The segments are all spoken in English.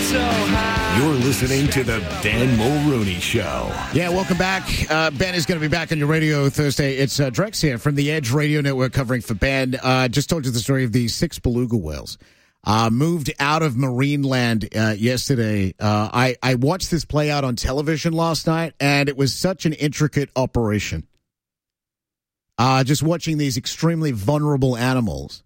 so high. You're listening to the Ben Mulrooney Show. Yeah, welcome back. Ben is going to be back on your radio Thursday. It's Drex here from the Edge Radio Network covering for Ben. Just told you the story of the 6 beluga whales. Moved out of Marineland yesterday. I watched this play out on television last night, and it was such an intricate operation. Just watching these extremely vulnerable animals.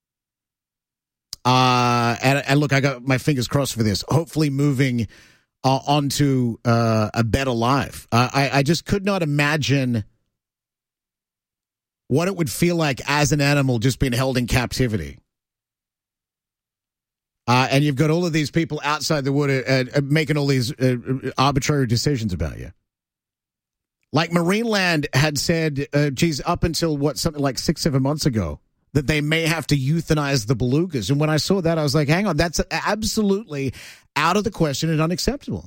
And look, I got my fingers crossed for this. Hopefully moving onto a better life. I just could not imagine what it would feel like as an animal just being held in captivity. And you've got all of these people outside the wood making all these arbitrary decisions about you. Like Marineland had said, up until something like 6-7 months ago, that they may have to euthanize the belugas. And when I saw that, I was like, hang on, that's absolutely out of the question and unacceptable.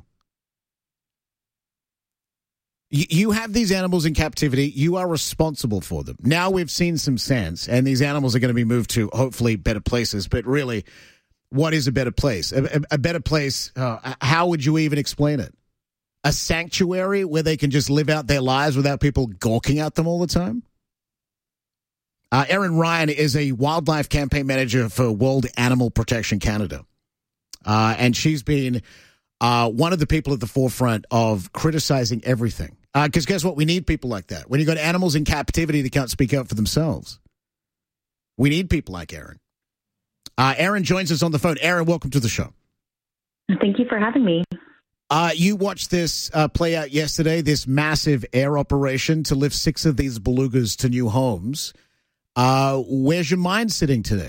You have these animals in captivity. You are responsible for them. Now we've seen some sense, and these animals are going to be moved to, hopefully, better places. But really, what is a better place? A better place, how would you even explain it? A sanctuary where they can just live out their lives without people gawking at them all the time? Erin Ryan is a wildlife campaign manager for World Animal Protection Canada. And she's been one of the people at the forefront of criticizing everything. Because guess what? We need people like that. When you've got animals in captivity that can't speak up for themselves, we need people like Erin. Erin joins us on the phone. Erin, welcome to the show. Thank you for having me. You watched this play out yesterday, this massive air operation to lift 6 of these belugas to new homes. Where's your mind sitting today?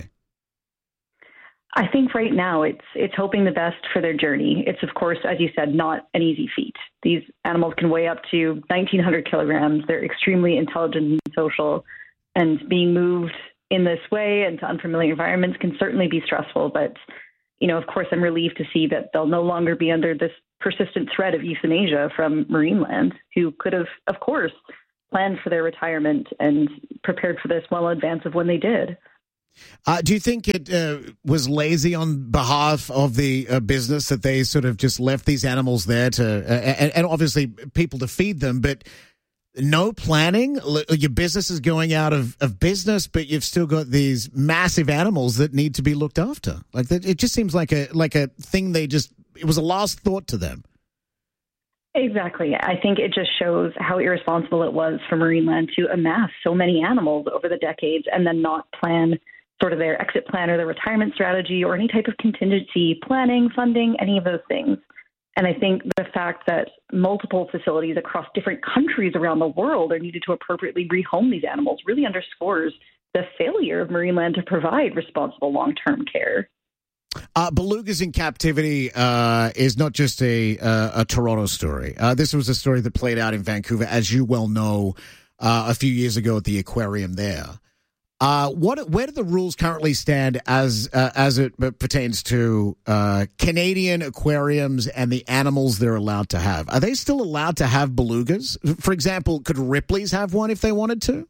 I think right now it's hoping the best for their journey. It's, of course, as you said, not an easy feat. These animals can weigh up to 1,900 kilograms. They're extremely intelligent and social, and being moved in this way into unfamiliar environments can certainly be stressful. But, of course, I'm relieved to see that they'll no longer be under this persistent threat of euthanasia from Marineland, who could have, of course, planned for their retirement and prepared for this well in advance of when they did. Do you think it was lazy on behalf of the business that they sort of just left these animals there and obviously people to feed them, but no planning? Your business is going out of business, but you've still got these massive animals that need to be looked after. Like that, it just seems like a thing it was a last thought to them. Exactly. I think it just shows how irresponsible it was for Marineland to amass so many animals over the decades and then not plan sort of their exit plan or their retirement strategy or any type of contingency planning, funding, any of those things. And I think the fact that multiple facilities across different countries around the world are needed to appropriately rehome these animals really underscores the failure of Marineland to provide responsible long-term care. Belugas in captivity is not just a Toronto story. This was a story that played out in Vancouver, as you well know, a few years ago at the aquarium there. Where do the rules currently stand as it pertains to Canadian aquariums and the animals they're allowed to have? Are they still allowed to have belugas? For example, could Ripley's have one if they wanted to?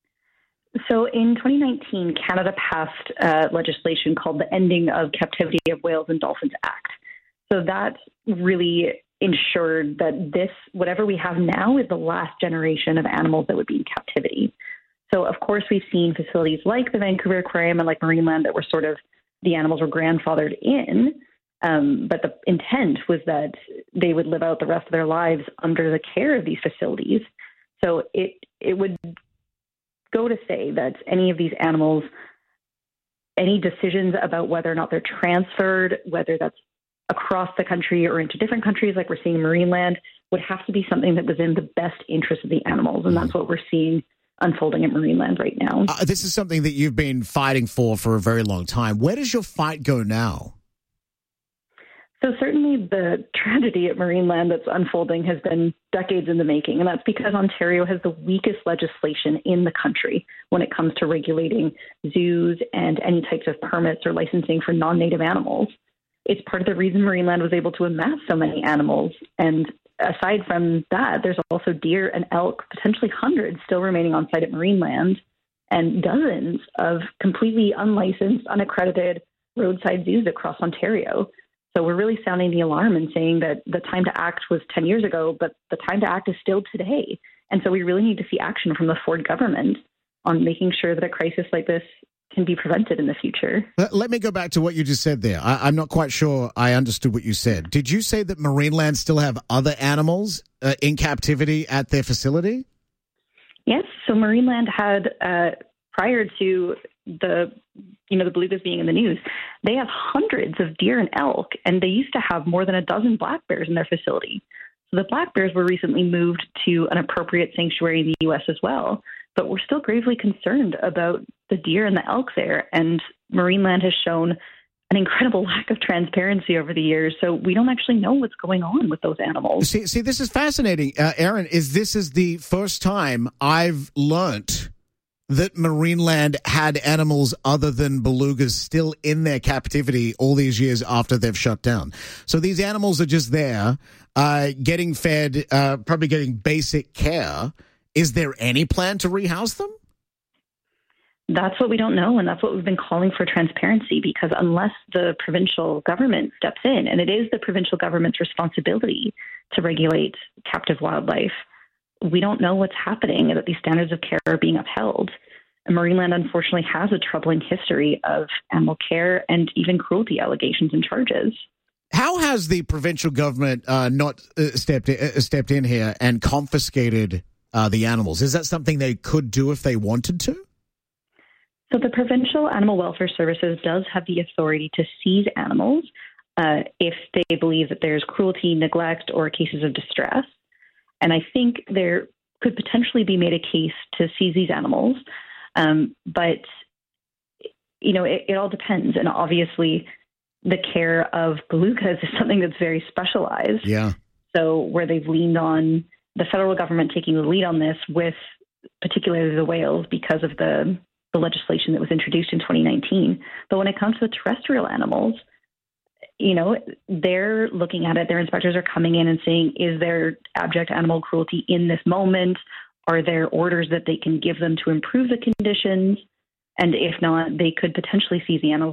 So in 2019, Canada passed legislation called the Ending of Captivity of Whales and Dolphins Act. So that really ensured that whatever we have now is the last generation of animals that would be in captivity. So, of course, we've seen facilities like the Vancouver Aquarium and like Marineland that were sort of, the animals were grandfathered in, but the intent was that they would live out the rest of their lives under the care of these facilities. So it would go to say that any of these animals, any decisions about whether or not they're transferred, whether that's across the country or into different countries like we're seeing in Marineland, would have to be something that was in the best interest of the animals. And that's what we're seeing unfolding at Marineland right now. This is something that you've been fighting for a very long time. Where does your fight go now? So certainly the tragedy at Marineland that's unfolding has been decades in the making, and that's because Ontario has the weakest legislation in the country when it comes to regulating zoos and any types of permits or licensing for non-native animals. It's part of the reason Marineland was able to amass so many animals. And aside from that, there's also deer and elk, potentially hundreds still remaining on site at Marineland, and dozens of completely unlicensed, unaccredited roadside zoos across Ontario. So we're really sounding the alarm and saying that the time to act was 10 years ago, but the time to act is still today. And so we really need to see action from the Ford government on making sure that a crisis like this can be prevented in the future. Let me go back to what you just said there. I'm not quite sure I understood what you said. Did you say that Marineland still have other animals in captivity at their facility? Yes. So Marineland had, prior to the belugas being in the news, they have hundreds of deer and elk, and they used to have more than a dozen black bears in their facility. So the black bears were recently moved to an appropriate sanctuary in the U.S. as well. But we're still gravely concerned about the deer and the elk there. And Marineland has shown an incredible lack of transparency over the years. So we don't actually know what's going on with those animals. See, this is fascinating. Aaron, this is the first time I've learnt that Marineland had animals other than belugas still in their captivity all these years after they've shut down. So these animals are just there, getting fed, probably getting basic care. Is there any plan to rehouse them? That's what we don't know, and that's what we've been calling for transparency, because unless the provincial government steps in, and it is the provincial government's responsibility to regulate captive wildlife, we don't know what's happening and that these standards of care are being upheld. And Marineland, unfortunately, has a troubling history of animal care and even cruelty allegations and charges. How has the provincial government not stepped in here and confiscated the animals? Is that something they could do if they wanted to? So the Provincial Animal Welfare Services does have the authority to seize animals if they believe that there's cruelty, neglect, or cases of distress. And I think there could potentially be made a case to seize these animals. But, it all depends. And obviously, the care of belugas is something that's very specialized. Yeah. So where they've leaned on the federal government taking the lead on this with particularly the whales because of the legislation that was introduced in 2019. But when it comes to the terrestrial animals, they're looking at it. Their inspectors are coming in and saying, is there abject animal cruelty in this moment? Are there orders that they can give them to improve the conditions? And if not, they could potentially seize the animals